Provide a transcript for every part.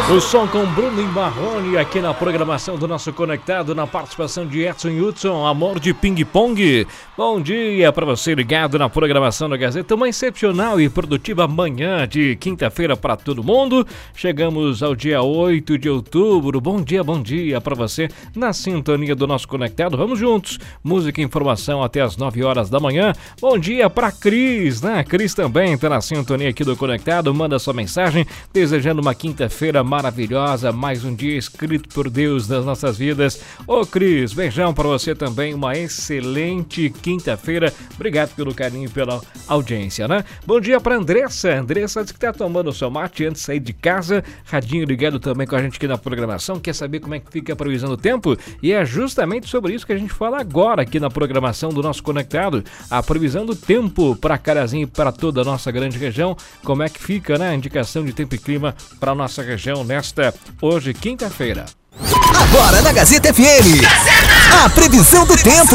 O som com Bruno e Marrone aqui na programação do nosso Conectado, na participação de Edson Hudson, Amor de Ping Pong. Bom dia para você ligado na programação da Gazeta. Uma excepcional e produtiva manhã de quinta-feira para todo mundo. Chegamos ao dia 8 de outubro. Bom dia para você na sintonia do nosso Conectado. Vamos juntos. Música e informação até as 9 horas da manhã. Bom dia para Cris, né? Cris também está na sintonia aqui do Conectado. Manda sua mensagem desejando uma quinta-feira maravilhosa, mais um dia escrito por Deus das nossas vidas. Ô Cris, beijão para você também, uma excelente quinta-feira. Obrigado pelo carinho e pela audiência, né? Bom dia para Andressa. Andressa diz que tá tomando o seu mate antes de sair de casa. Radinho ligado também com a gente aqui na programação. Quer saber como é que fica a previsão do tempo? E é justamente sobre isso que a gente fala agora aqui na programação do nosso Conectado. A previsão do tempo para Carazinho e para toda a nossa grande região. Como é que fica, né? A indicação de tempo e clima para nossa região nesta hoje, quinta-feira. Agora na Gazeta FM, a previsão do tempo.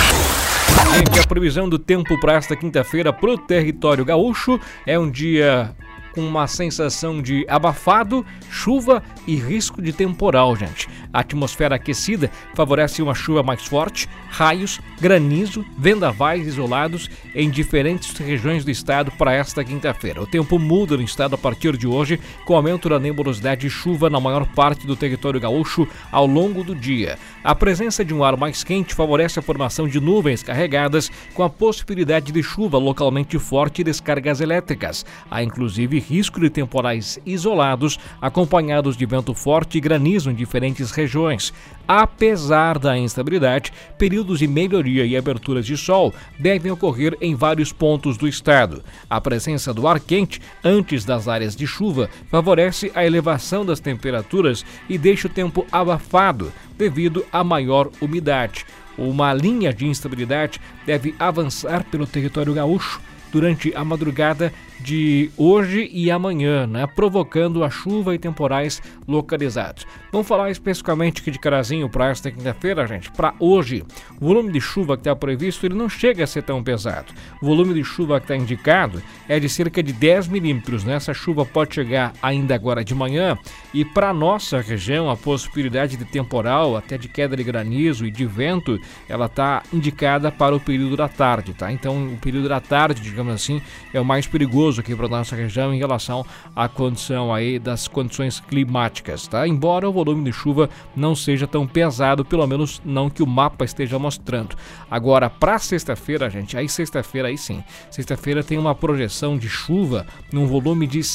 Gente, a previsão do tempo para esta quinta-feira para o território gaúcho é um dia com uma sensação de abafado, chuva e risco de temporal, gente. A atmosfera aquecida favorece uma chuva mais forte, raios, granizo, vendavais isolados em diferentes regiões do estado para esta quinta-feira. O tempo muda no estado a partir de hoje, com aumento da nebulosidade e chuva na maior parte do território gaúcho ao longo do dia. A presença de um ar mais quente favorece a formação de nuvens carregadas com a possibilidade de chuva localmente forte e descargas elétricas. Há inclusive risco de temporais isolados, acompanhados de vento forte e granizo em diferentes regiões. Apesar da instabilidade, períodos de melhoria e aberturas de sol devem ocorrer em vários pontos do estado. A presença do ar quente antes das áreas de chuva favorece a elevação das temperaturas e deixa o tempo abafado devido à maior umidade. Uma linha de instabilidade deve avançar pelo território gaúcho durante a madrugada de hoje e amanhã, né? Provocando a chuva e temporais localizados. Vamos falar especificamente aqui de Carazinho para esta quinta-feira, gente. Para hoje, o volume de chuva que está previsto ele não chega a ser tão pesado. O volume de chuva que está indicado é de cerca de 10 milímetros, né? Essa chuva pode chegar ainda agora de manhã e para nossa região a possibilidade de temporal, até de queda de granizo e de vento, ela está indicada para o período da tarde, tá? Então o período da tarde, digamos assim, é o mais perigoso aqui para nossa região em relação à condição aí das condições climáticas, tá? Embora o volume de chuva não seja tão pesado, pelo menos não que o mapa esteja mostrando. Agora, para sexta-feira, gente, aí sim, sexta-feira tem uma projeção de chuva num volume de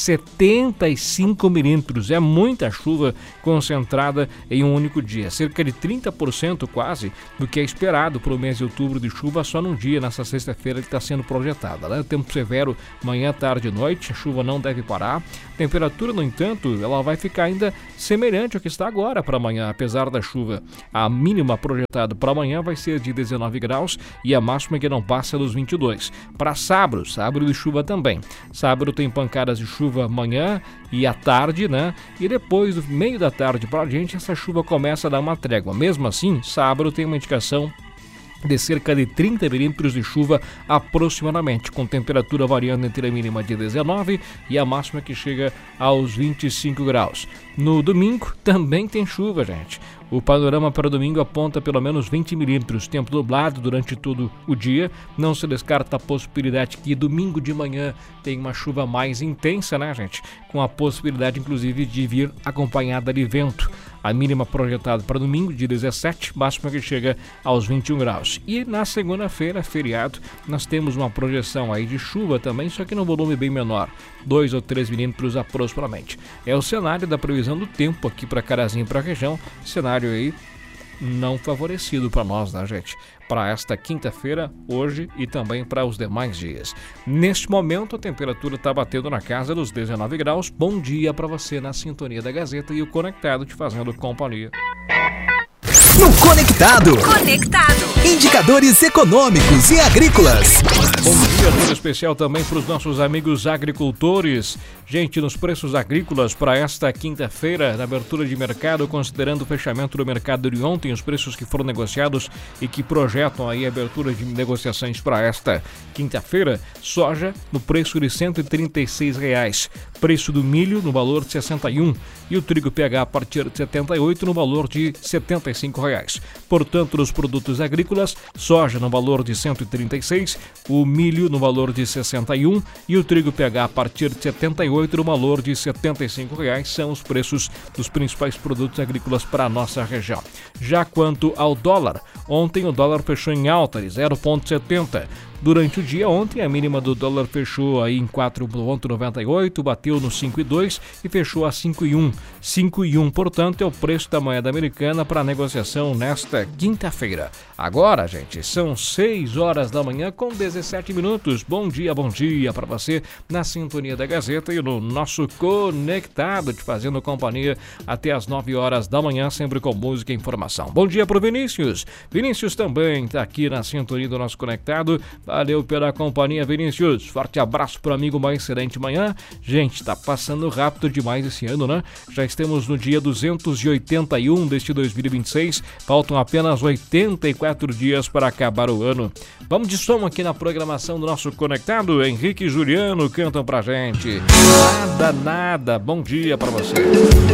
75 milímetros, é muita chuva concentrada em um único dia, cerca de 30% quase do que é esperado para o mês de outubro de chuva só num dia, nessa sexta-feira que está sendo projetada, né? O tempo severo, manhã, tarde e noite, a chuva não deve parar. A temperatura, no entanto, ela vai ficar ainda semelhante ao que está agora para amanhã, apesar da chuva. A mínima projetada para amanhã vai ser de 19 graus e a máxima que não passa dos 22. Para sábado de chuva também. Sábado tem pancadas de chuva amanhã e à tarde, né? E depois do meio da tarde para a gente, essa chuva começa a dar uma trégua. Mesmo assim, sábado tem uma indicação de cerca de 30 milímetros de chuva aproximadamente, com temperatura variando entre a mínima de 19 e a máxima que chega aos 25 graus. No domingo também tem chuva, gente. O panorama para domingo aponta pelo menos 20 milímetros, tempo nublado durante todo o dia. Não se descarta a possibilidade que domingo de manhã tem uma chuva mais intensa, né, gente? Com a possibilidade, inclusive, de vir acompanhada de vento. A mínima projetada para domingo de 17, máxima que chega aos 21 graus. E na segunda-feira, feriado, nós temos uma projeção aí de chuva também, só que num volume bem menor, 2 ou 3 milímetros aproximadamente. É o cenário da previsão do tempo aqui para Carazinho e para a região, cenário aí não favorecido para nós, né, gente? Para esta quinta-feira, hoje e também para os demais dias. Neste momento, a temperatura está batendo na casa dos 19 graus. Bom dia para você na sintonia da Gazeta e o Conectado te fazendo companhia. No Conectado. Indicadores econômicos e agrícolas. Bom dia, todo especial também para os nossos amigos agricultores. Gente, nos preços agrícolas para esta quinta-feira, na abertura de mercado, considerando o fechamento do mercado de ontem, os preços que foram negociados e que projetam aí a abertura de negociações para esta quinta-feira, soja no preço de R$ 136, preço do milho no valor de 61 e o trigo PH a partir de 78 no valor de R$ 75. Portanto, nos produtos agrícolas, soja no valor de 136, o milho no valor de 61 e o trigo PH a partir de 78 no valor de R$ 75 são os preços dos principais produtos agrícolas para a nossa região. Já quanto ao dólar, ontem o dólar fechou em alta de 0,70. Durante o dia ontem, a mínima do dólar fechou aí em 4,98, bateu no 5,2 e fechou a 5,1. 5,1, portanto, é o preço da moeda americana para negociação nesta quinta-feira. Agora, gente, são 6 horas da manhã com 17 minutos. Bom dia para você na sintonia da Gazeta e no nosso Conectado, te fazendo companhia até as 9 horas da manhã, sempre com música e informação. Bom dia pro Vinícius. Vinícius também está aqui na sintonia do nosso Conectado. Valeu pela companhia, Vinícius. Forte abraço pro amigo, uma excelente manhã. Gente, tá passando rápido demais esse ano, né? Já estamos no dia 281 deste 2026. Faltam apenas 84 dias para acabar o ano. Vamos de som aqui na programação do nosso Conectado. Henrique e Juliano cantam pra gente. Nada. Bom dia pra você.